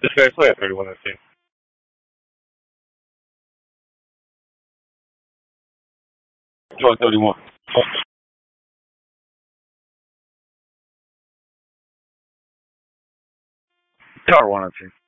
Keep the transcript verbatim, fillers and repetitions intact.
This guy's play at thirty-one nineteen. Join thirty-one. Tower one nineteen.